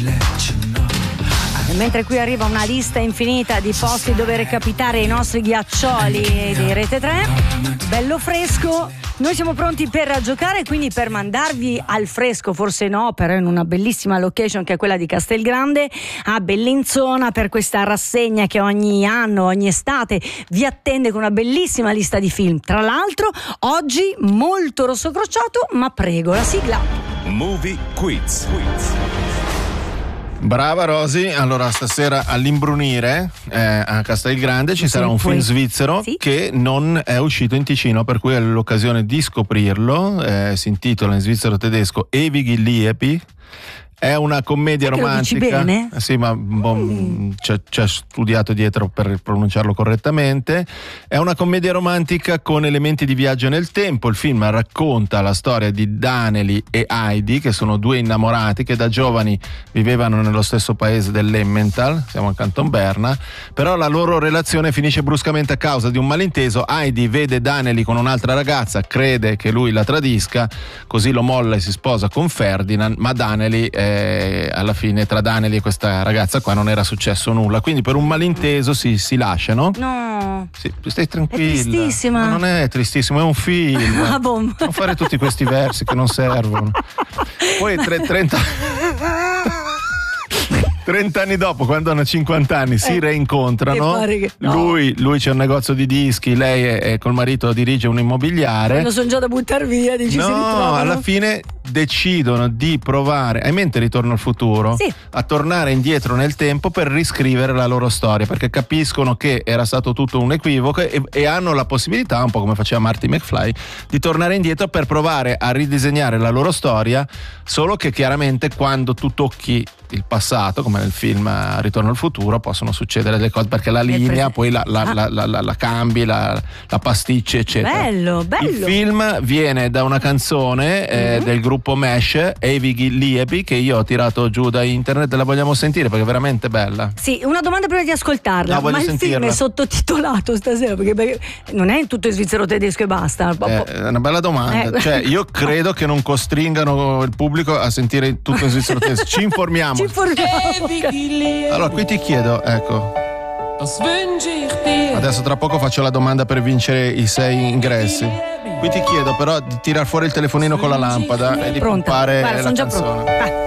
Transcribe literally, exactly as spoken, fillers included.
E mentre qui arriva una lista infinita di posti dove recapitare i nostri ghiaccioli di Rete tre, bello fresco, noi siamo pronti per giocare, quindi per mandarvi al fresco, forse no, però in una bellissima location che è quella di Castelgrande a Bellinzona, per questa rassegna che ogni anno, ogni estate vi attende con una bellissima lista di film. Tra l'altro oggi molto rosso crociato, ma prego la sigla. Movie Quiz. Quiz. Brava Rosy, allora stasera all'imbrunire eh, a Castelgrande ci Sì, sarà un poi- film svizzero sì. che non è uscito in Ticino, per cui è l'occasione di scoprirlo. Eh, si intitola in svizzero tedesco Ewige Liebe. È una commedia Sai che lo dici romantica. bene? Eh Sì, ma boh, c'è, c'è studiato dietro per pronunciarlo correttamente. È una commedia romantica con elementi di viaggio nel tempo. Il film racconta la storia di Daneli e Heidi, che sono due innamorati che da giovani vivevano nello stesso paese dell'Emmental, siamo al Canton Berna, però la loro relazione finisce bruscamente a causa di un malinteso. Heidi vede Daneli con un'altra ragazza, crede che lui la tradisca, così lo molla e si sposa con Ferdinand, ma Daneli eh, alla fine tra Daneli e questa ragazza qua non era successo nulla, quindi per un malinteso si, si lasciano. No. Sì, stai tranquilla. È tristissima. Ma non è tristissimo, è un film. Ah, boh. Non fare tutti questi versi che non servono. Poi tre, trenta trenta anni dopo, quando hanno cinquanta anni, si Eh, reincontrano. mi pare che- no. Lui, lui c'è un negozio di dischi, lei è, è col marito dirige un immobiliare. Non sono già da buttare via, dici, si No, ritrovano. alla fine decidono di provare, hai in mente Ritorno al futuro? Sì. A tornare indietro nel tempo per riscrivere la loro storia, perché capiscono che era stato tutto un equivoco e, e hanno la possibilità, un po' come faceva Marty McFly, di tornare indietro per provare a ridisegnare la loro storia, solo che chiaramente quando tu tocchi il passato, come nel film Ritorno al futuro, possono succedere delle cose, perché la Nel linea prese- poi la, la, Ah. la, la, la, la cambi, la, la pasticci eccetera. Bello, bello. Il film viene da una canzone eh, Mhm. del gruppo Mesh, Ewige Liebe, che io ho tirato giù da internet e la vogliamo sentire perché è veramente bella. Sì, una domanda prima di ascoltarla. No, voglio ma il sentirla. film è sottotitolato stasera? Perché, perché non è in tutto in svizzero tedesco e basta. Eh, È una bella domanda. Eh. Cioè, io credo che non costringano il pubblico a sentire tutto in svizzero tedesco. Ci informiamo. Ci informiamo. Allora, qui ti chiedo, ecco. Adesso tra poco faccio la domanda per vincere i sei ingressi. Qui ti chiedo però di tirar fuori il telefonino con la lampada e di Pronta. pompare Guarda, la sono già canzone. pronta. Vai.